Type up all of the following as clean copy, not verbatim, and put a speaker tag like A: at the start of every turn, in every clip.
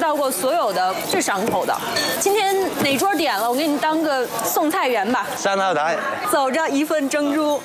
A: 到过所有的最上口的。今天哪桌点了？我给你当个送菜员吧。
B: 3号台，
A: 走着一份蒸猪。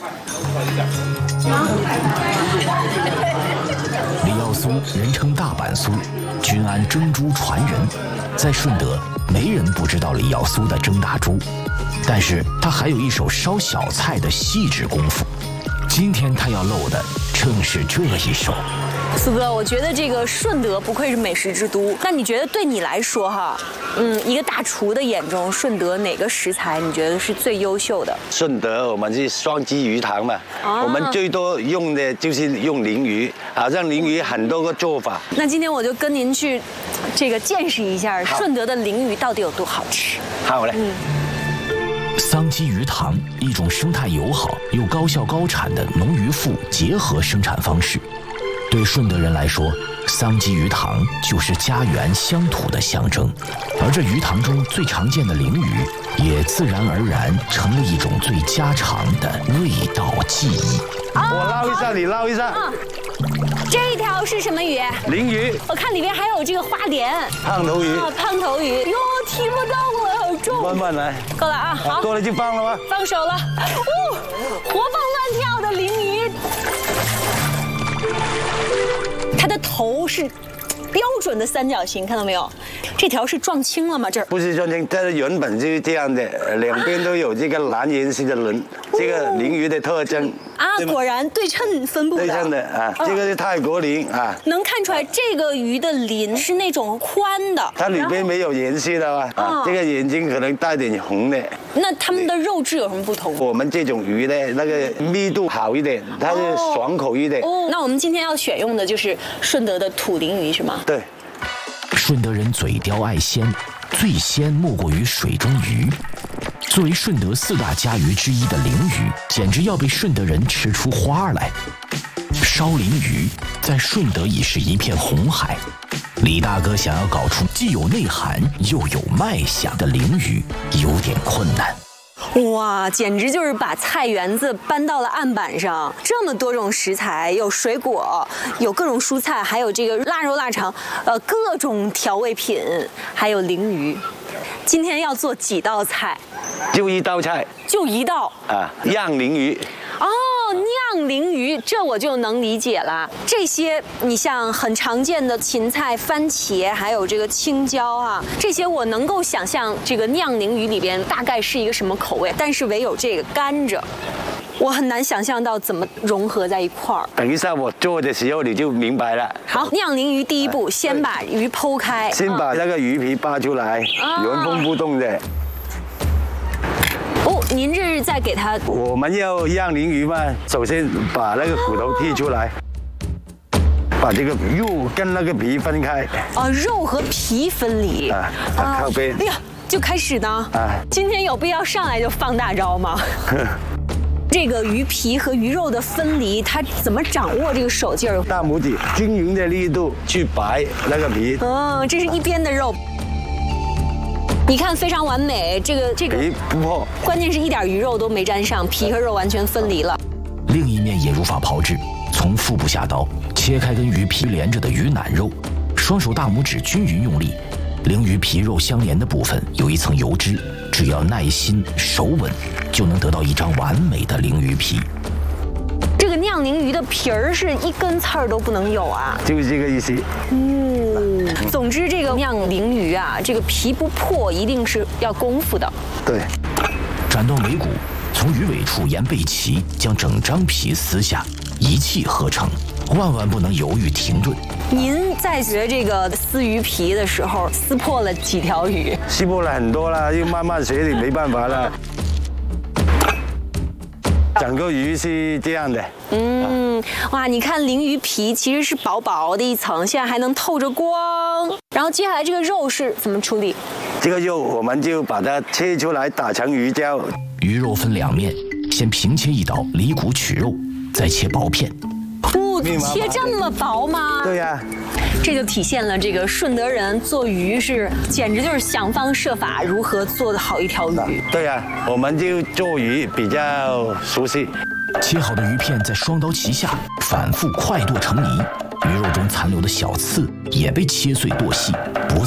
C: 李耀苏人称大阪苏，均安蒸猪传人。在顺德，没人不知道李耀苏的蒸大猪，但是他还有一手烧小菜的细致功夫。今天他要露的正是这一手。
A: 苏哥，我觉得这个顺德不愧是美食之都。那你觉得对你来说哈，一个大厨的眼中，顺德哪个食材你觉得是最优秀的？
B: 顺德我们是双鸡鱼塘嘛，我们最多用的就是用鲮鱼，好像鲮鱼很多个做法。
A: 那今天我就跟您去这个见识一下顺德的鲮鱼到底有多好吃。
B: 好嘞。
C: 桑基鱼塘，一种生态友好又高效高产的农渔副结合生产方式。对顺德人来说，桑基鱼塘就是家园乡土的象征，而这鱼塘中最常见的鲮鱼，也自然而然成了一种最家常的味道记忆。
B: 我捞一下，你捞一下。
A: 这一条是什么鱼？
B: 鲮鱼。
A: 我看里边还有这个花鲢。
B: 胖头鱼。
A: 胖头鱼。哟，提不动了，好重。
B: 慢慢来。
A: 够了啊，好。
B: 够了就放了吗？
A: 放手了。活蹦乱跳的鲮鱼。它的头是标准的三角形，看到没有？这条是撞青了吗？这儿
B: 不是撞青，它原本就是这样的，两边都有这个蓝颜色的轮，这个鲮鱼的特征。
A: 果然对称分布的。
B: 对称的啊，这个是泰国鲮啊。
A: 能看出来这个鱼的鳞是那种宽的，
B: 它里边没有颜色的啊，这个眼睛可能带点红的。
A: 那它们的肉质有什么不同？
B: 我们这种鱼的那个密度好一点，它是爽口一点。
A: 那我们今天要选用的就是顺德的土鲮鱼是吗？
B: 对。
C: 顺德人嘴刁爱鲜，最鲜莫过于水中鱼。作为顺德4大家鱼之一的鲮鱼，简直要被顺德人吃出花来。烧鲮鱼在顺德已是一片红海。李大哥想要搞出既有内涵又有卖相的鲮鱼，有点困难。
A: 哇，简直就是把菜园子搬到了案板上，这么多种食材，有水果，有各种蔬菜，还有这个腊肉、腊肠，各种调味品，还有鲮鱼。今天要做几道菜？
B: 就一道菜。
A: 就一道
B: 啊，酿鲮鱼。
A: 哦，酿鲮鱼，这我就能理解了。这些你像很常见的芹菜、番茄，还有这个青椒啊，这些我能够想象这个酿鲮鱼里边大概是一个什么口味，但是唯有这个甘蔗，我很难想象到怎么融合在一块儿。
B: 等一下我做的时候你就明白了。
A: 好，酿鲮鱼第一步，先把鱼剖开，
B: 先把那个鱼皮扒出来，原封不动的。
A: 哦，您这是在给它？
B: 我们要酿鲮鱼嘛，首先把那个骨头剔出来，把这个肉跟那个皮分开。
A: 肉和皮分离。
B: 靠边。
A: 哎呀，就开始呢。今天有必要上来就放大招吗？这个鱼皮和鱼肉的分离，它怎么掌握这个手劲儿？
B: 大拇指均匀的力度去掰那个皮。
A: 这是一边的肉。你看非常完美，这个
B: 皮不破，
A: 关键是一点鱼肉都没沾上，皮和肉完全分离了。
C: 另一面也如法炮制，从腹部下刀切开跟鱼皮连着的鱼腩肉，双手大拇指均匀用力，鲮鱼皮肉相连的部分有一层油脂，只要耐心手稳，就能得到一张完美的鲮鱼皮。
A: 这个酿鲮鱼的皮儿是一根刺儿都不能有啊，
B: 就是这个意思。
A: 总之这个酿鲮鱼啊，这个皮不破一定是要功夫的。
B: 对，
C: 斩断尾骨，从鱼尾处沿背鳍将整张皮撕下，一气呵成，万万不能犹豫停顿。
A: 您在学这个撕鱼皮的时候，撕破了几条鱼？
B: 撕破了很多了，又慢慢学，你没办法了。整个鱼是这样的。
A: 哇，你看鲮鱼皮其实是薄薄的一层，现在还能透着光。然后接下来这个肉是怎么处理？
B: 这个肉我们就把它切出来，打成鱼胶。
C: 鱼肉分两面，先平切一刀，离骨取肉，再切薄片。
A: 切这么薄吗？
B: 对呀。
A: 这就体现了这个顺德人做鱼是简直就是想方设法如何做得好一条鱼。
B: 对呀，我们就做鱼比较熟悉。
C: 切好的鱼片在双刀齐下，反复快剁成泥，鱼肉中残留的小刺也被切碎剁细，不